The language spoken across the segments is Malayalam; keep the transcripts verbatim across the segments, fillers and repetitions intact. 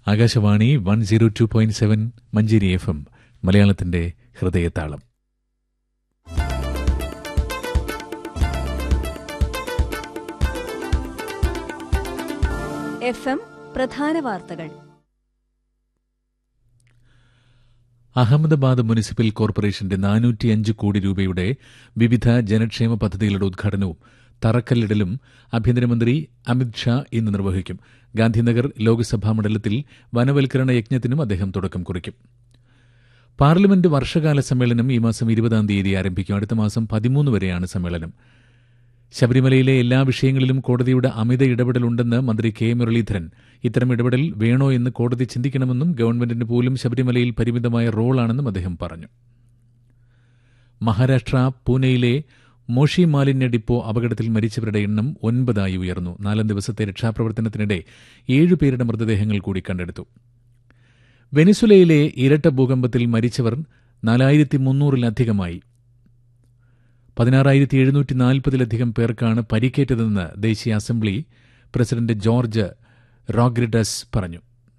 Akashvani one zero two point seven Manjeri F M, മലയാളത്തിന്റെ ഹൃദയതാളം. എഫ് എം പ്രധാന വാർത്തകൾ. അഹമ്മദാബാദ് മുനിസിപ്പൽ കോർപ്പറേഷന്റെ നാനൂറ്റിയഞ്ച് കോടി രൂപയുടെ വിവിധ ജനക്ഷേമ പദ്ധതികളുടെ ഉദ്ഘാടനവും തറക്കല്ലിടലും ആഭ്യന്തരമന്ത്രി അമിത്ഷാ ഇന്ന് നിർവഹിക്കും. ഗാന്ധിനഗർ ലോക്സഭാ മണ്ഡലത്തിൽ വനവൽക്കരണ യജ്ഞത്തിനും അദ്ദേഹം തുടക്കം കുറിക്കും. പാർലമെന്റ് വർഷകാല സമ്മേളനം ഈ മാസം ഇരുപതാം തീയതി ആരംഭിക്കും. അടുത്ത മാസം പതിമൂന്ന് വരെയാണ് സമ്മേളനം. ശബരിമലയിലെ എല്ലാ വിഷയങ്ങളിലും കോടതിയുടെ അമിത ഇടപെടലുണ്ടെന്ന് മന്ത്രി കെ മുരളീധരൻ. ഇത്തരം ഇടപെടൽ വേണോ എന്ന് കോടതി ചിന്തിക്കണമെന്നും ഗവൺമെന്റിന് പോലും ശബരിമലയിൽ പരിമിതമായ റോളാണെന്നും അദ്ദേഹം പറഞ്ഞു. മഹാരാഷ്ട്ര പൂനെയിലെ മോഷി മാലിന്യ ഡിപ്പോ അപകടത്തിൽ മരിച്ചവരുടെ എണ്ണം ഒൻപതായി ഉയർന്നു. നാലാം ദിവസത്തെ രക്ഷാപ്രവർത്തനത്തിനിടെ ഏഴുപേരുടെ മൃതദേഹങ്ങൾ കൂടി കണ്ടെടുത്തു. വെനിസുലയിലെ ഇരട്ട ഭൂകമ്പത്തിൽ മരിച്ചവർ നാലായിരത്തി മുന്നൂറിലധികമായി. പതിനാറായിരത്തി എഴുന്നൂറ്റി നാൽപ്പതിലധികം പേർക്കാണ് പരിക്കേറ്റതെന്ന് ദേശീയ അസംബ്ലി പ്രസിഡന്റ് ജോർജ് റോഗ്രിഡസ് പറഞ്ഞു.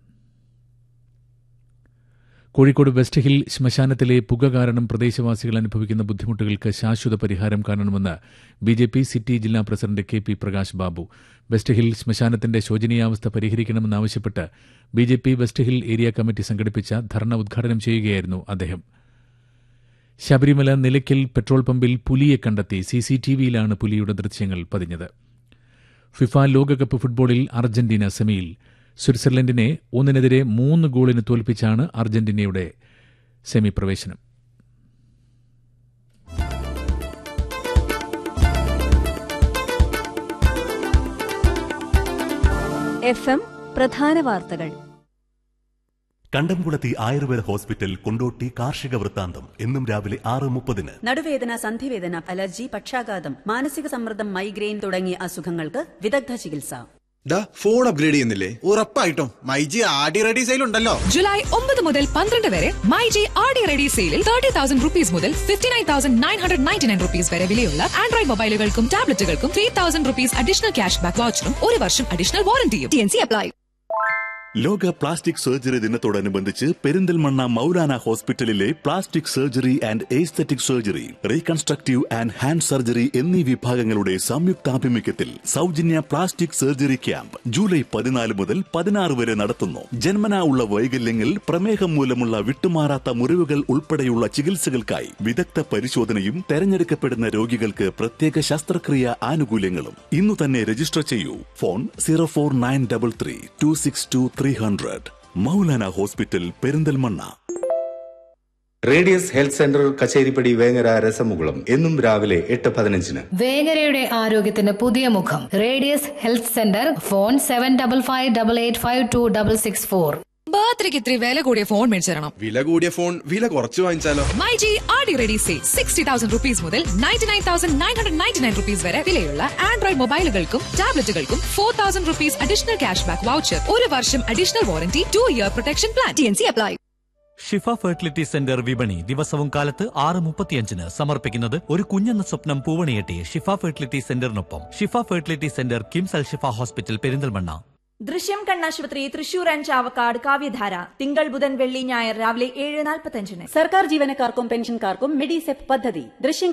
കോഴിക്കോട് വെസ്റ്റ് ഹിൽ ശ്മശാനത്തിലെ പുക കാരണം പ്രദേശവാസികൾ അനുഭവിക്കുന്ന ബുദ്ധിമുട്ടുകൾക്ക് ശാശ്വത പരിഹാരം കാണണമെന്ന് ബിജെപി സിറ്റി ജില്ലാ president K P Prakash Babu. West hill ശ്മശാനത്തിന്റെ ശോചനീയാവസ്ഥ പരിഹരിക്കണമെന്നാവശ്യപ്പെട്ട് BJP west hill area committee സംഘടിപ്പിച്ച ധർണ ഉദ്ഘാടനം ചെയ്യുകയായിരുന്നു അദ്ദേഹം. ശബരിമല നിലയ്ക്കൽ പെട്രോൾ പമ്പിൽ പുലിയെ കണ്ടെത്തി. സിസിടിവിയിലാണ് പുലിയുടെ ദൃശ്യങ്ങൾ പതിഞ്ഞത്. ഫിഫ ലോകകപ്പ് ഫുട്ബോളിൽ അർജന്റീന സെമിയിൽ. സ്വിറ്റ്സർലൻഡിനെ ഒന്നിനെതിരെ മൂന്ന് ഗോളിന് തോൽപ്പിച്ചാണ് അർജന്റീനയുടെ സെമി പ്രവേശനം. എഫ് എം പ്രധാന വാർത്തകൾ. കണ്ടംകുളത്തി ആയുർവേദ ഹോസ്പിറ്റൽ കൊണ്ടോട്ടി കാർഷിക വൃത്താന്തം എന്നും രാവിലെ ആറ് മുപ്പതിന്. നടുവേദന, സന്ധിവേദന, അലർജി, പക്ഷാഘാതം, മാനസിക സമ്മർദ്ദം, മൈഗ്രെയിൻ തുടങ്ങിയ അസുഖങ്ങൾക്ക് വിദഗ്ധ ചികിത്സ. ഫോൺ അപ്ഗ്രേഡ് ചെയ്യുന്നില്ലേ? ഉറപ്പായിട്ടും മൈജി ആടി റെഡി സെയിൽ ഉണ്ടല്ലോ. ജൂലൈ ഒമ്പത് മുതൽ പന്ത്രണ്ട് വരെ മൈജി ആടി റെഡി സെയിലിൽ തേർട്ടി തൗസൻഡ് റുപ്പീസ് മുതൽ fifty nine thousand nine hundred ninety nine rupees വരെ വിലയുള്ള Android മൊബൈലുകൾക്കും ടാബ്ലറ്റുകൾക്കും three thousand rupees additional cash back വൗച്ചറും ഒരു വർഷം additional വാറന്റിയും. T N C apply. ലോക പ്ലാസ്റ്റിക് സർജറി ദിനത്തോടനുബന്ധിച്ച് പെരിന്തൽമണ്ണ മൗലാന ഹോസ്പിറ്റലിലെ plastic surgery and aesthetic surgery, reconstructive and hand surgery എന്നീ വിഭാഗങ്ങളുടെ സംയുക്താഭിമുഖ്യത്തിൽ സൗജന്യ പ്ലാസ്റ്റിക് സർജറി ക്യാമ്പ് ജൂലൈ പതിനാല് മുതൽ പതിനാറ് വരെ നടത്തുന്നു. ജന്മനാ ഉള്ള വൈകല്യങ്ങൾ, പ്രമേഹം മൂലമുള്ള വിട്ടുമാറാത്ത മുറിവുകൾ ഉൾപ്പെടെയുള്ള ചികിത്സകൾക്കായി വിദഗ്ധ പരിശോധനയും തെരഞ്ഞെടുക്കപ്പെടുന്ന രോഗികൾക്ക് പ്രത്യേക ശസ്ത്രക്രിയ ആനുകൂല്യങ്ങളും. ഇന്നു തന്നെ രജിസ്റ്റർ ചെയ്യൂ. Phone zero four nine double three to six to three hundred. Maulana hospital, Perinthalmanna. Radius health centre, Kacheripadi, Vengara, രസമുകുളം എന്നും രാവിലെ എട്ട് പതിനഞ്ചിന്. വേങ്ങരയുടെ ആരോഗ്യത്തിന് പുതിയ മുഖം. Radius health centre. Phone seven double five double eight five to double six four. ബർത്ത്ഡേക്ക് ഇത്തിരി വില കൂടിയ ഫോൺ മേടിച്ചു തരണം. വില കൂടിയ ഫോൺ വില കുറച്ച് വാങ്ങിച്ചാലോ? മൈജി ആടി ready sale sixty thousand rupees മുതൽ ninety nine thousand nine hundred ninety nine rupees വരെ വിലയുള്ള Android മൊബൈലുകൾക്കും ടാബ്ലറ്റുകൾക്കും four thousand rupees additional cash back voucher, ഒരു വർഷം additional warranty, two year protection plan. T N C apply. ഷിഫ ഫെർട്ടിലിറ്റി സെന്റർ വിപണി ദിവസവും കാലത്ത് ആറ് മുപ്പത്തിയഞ്ചിന് സമർപ്പിക്കുന്നത് ഒരു കുഞ്ഞെന്ന സ്വപ്നം പൂവണിയെട്ടി ഷിഫ ഫെർട്ടിലിറ്റി സെന്ററിനൊപ്പം. ഷിഫ ഫെർട്ടിലിറ്റി സെന്റർ, കിംസ് അൽ ഷിഫ ഹോസ്പിറ്റൽ, പെരിന്തൽമണ്ണ. ദൃശ്യം കണ്ണാശുപത്രി, തൃശൂർ ആൻഡ് ചാവക്കാട്. കാവ്യധാര തിങ്കൾ, ബുധൻ, വെള്ളി, ഞായർ രാവിലെ ഏഴ് നാൽപ്പത്തഞ്ചിന്. സർക്കാർ ജീവനക്കാർക്കും പെൻഷൻകാർക്കും മെഡിസെപ് പദ്ധതി. ദൃശ്യം